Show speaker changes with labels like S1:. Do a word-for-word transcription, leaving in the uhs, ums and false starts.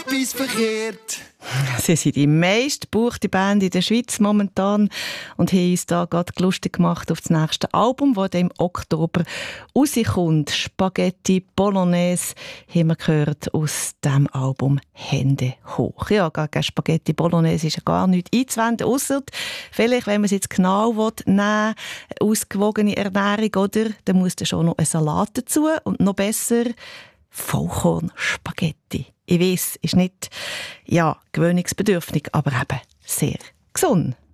S1: etwas verkehrt.
S2: Sie sind die meistgebuchte Band in der Schweiz momentan und haben uns da gerade lustig gemacht auf das nächste Album, das im Oktober rauskommt. Spaghetti Bolognese haben wir gehört aus dem Album «Hände hoch». Ja, gegen Spaghetti Bolognese ist ja gar nichts einzuwenden, ausser vielleicht, wenn man es jetzt genau will, nehmen, ausgewogene Ernährung, oder? Dann muss da schon noch ein Salat dazu und noch besser Vollkornspaghetti. Ich weiss, ist nicht ja, gewöhnungsbedürftig, aber eben sehr gesund.